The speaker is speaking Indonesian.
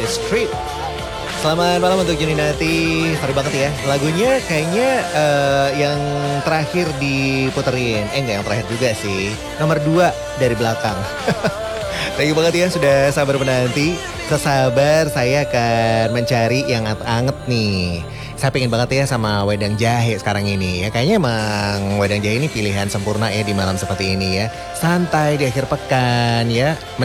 Street. Selamat malam untuk Juninati. Sorry banget ya, lagunya kayaknya yang terakhir diputerin. Enggak, yang terakhir juga sih. Nomor 2 dari belakang. Thank you banget ya sudah sabar menanti. Sesabar saya akan mencari yang anget-anget nih. Saya pengen banget ya sama wedang jahe sekarang ini ya. Kayaknya emang wedang jahe ini pilihan sempurna ya di malam seperti ini ya. Santai di akhir pekan ya.